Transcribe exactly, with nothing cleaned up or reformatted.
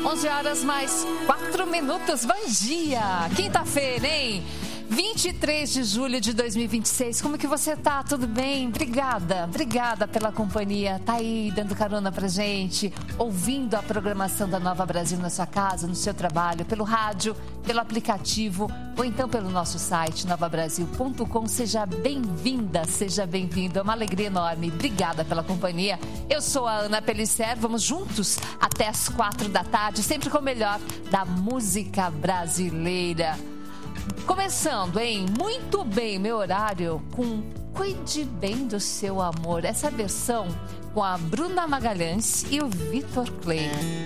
onze horas mais quatro minutos. Bom dia! Quinta-feira, hein? vinte e três de julho de dois mil e vinte e seis. Como que você tá? Tudo bem? Obrigada. Obrigada pela companhia. Tá aí dando carona pra gente, ouvindo a programação da Nova Brasil na sua casa, no seu trabalho, pelo rádio, pelo aplicativo ou então pelo nosso site nova brasil ponto com. Seja bem-vinda, seja bem-vindo. É uma alegria enorme. Obrigada pela companhia. Eu sou a Ana Pellicer. Vamos juntos até as quatro da tarde, sempre com o melhor da música brasileira. Começando, hein? Muito bem, meu horário com Cuide Bem do Seu Amor. Essa versão com a Bruna Magalhães e o Vitor Clay.